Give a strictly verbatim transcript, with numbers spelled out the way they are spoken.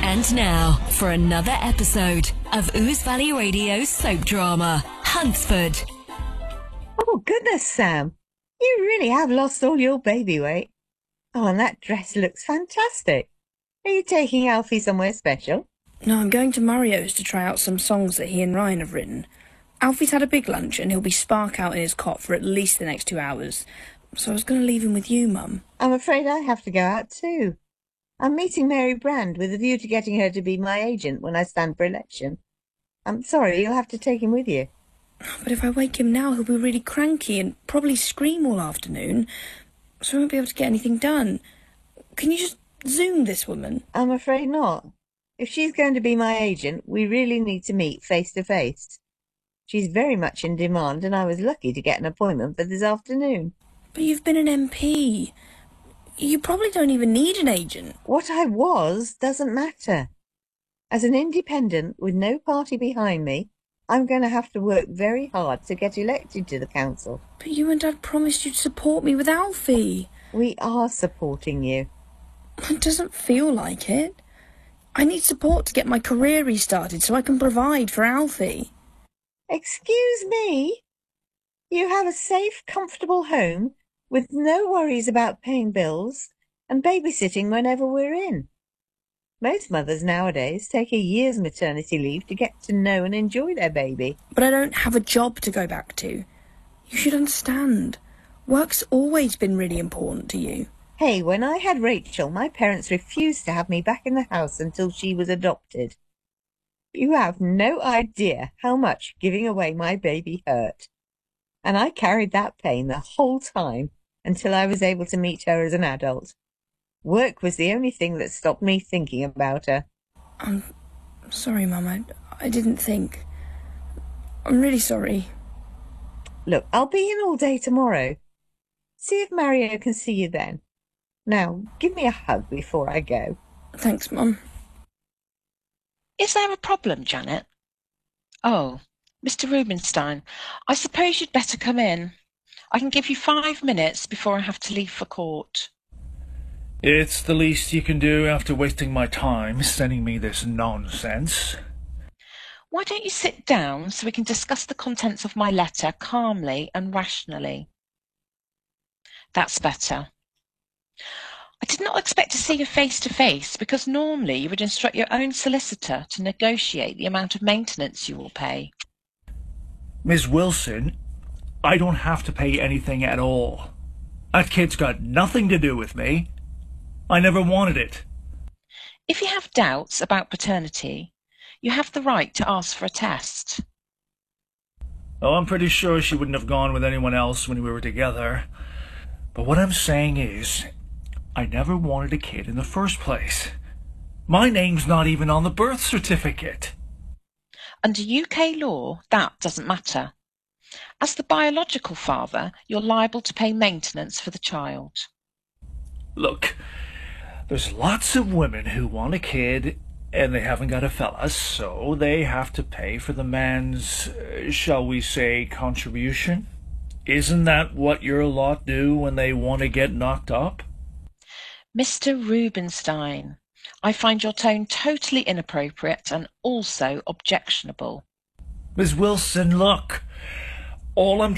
And now, for another episode of Ouse Valley Radio's soap drama, Huntsford. Oh, goodness, Sam. You really have lost all your baby weight. Oh, and that dress looks fantastic. Are you taking Alfie somewhere special? No, I'm going to Mario's to try out some songs that he and Ryan have written. Alfie's had a big lunch and he'll be spark out in his cot for at least the next two hours. So I was going to leave him with you, Mum. I'm afraid I have to go out too. I'm meeting Mary Brand with a view to getting her to be my agent when I stand for election. I'm sorry, you'll have to take him with you. But if I wake him now, he'll be really cranky and probably scream all afternoon, so I won't be able to get anything done. Can you just Zoom this woman? I'm afraid not. If she's going to be my agent, we really need to meet face to face. She's very much in demand, and I was lucky to get an appointment for this afternoon. But you've been an M P. You probably don't even need an agent. What I was doesn't matter. As an independent with no party behind me, I'm going to have to work very hard to get elected to the council. But you and Dad promised you'd support me with Alfie. We are supporting you. It doesn't feel like it. I need support to get my career restarted so I can provide for Alfie. Excuse me? You have a safe, comfortable home with no worries about paying bills and babysitting whenever we're in. Most mothers nowadays take a year's maternity leave to get to know and enjoy their baby. But I don't have a job to go back to. You should understand. Work's always been really important to you. Hey, when I had Rachel, my parents refused to have me back in the house until she was adopted. You have no idea how much giving away my baby hurt. And I carried that pain the whole time until I was able to meet her as an adult. Work was the only thing that stopped me thinking about her. I'm sorry, Mum. I, I didn't think. I'm really sorry. Look, I'll be in all day tomorrow. See if Mario can see you then. Now, give me a hug before I go. Thanks, Mum. Is there a problem, Janet? Oh, Mister Rubinstein, I suppose you'd better come in. I can give you five minutes before I have to leave for court. It's the least you can do after wasting my time sending me this nonsense. Why don't you sit down so we can discuss the contents of my letter calmly and rationally? That's better. I did not expect to see you face to face because normally you would instruct your own solicitor to negotiate the amount of maintenance you will pay. Miss Wilson, I don't have to pay anything at all. That kid's got nothing to do with me. I never wanted it. If you have doubts about paternity, you have the right to ask for a test. Oh, I'm pretty sure she wouldn't have gone with anyone else when we were together. But what I'm saying is, I never wanted a kid in the first place. My name's not even on the birth certificate. Under U K law, that doesn't matter. As the biological father, you're liable to pay maintenance for the child. Look, there's lots of women who want a kid and they haven't got a fella, so they have to pay for the man's, uh, shall we say, contribution. Isn't that what your lot do when they want to get knocked up? Mister Rubinstein, I find your tone totally inappropriate and also objectionable. Miss Wilson, look, all I'm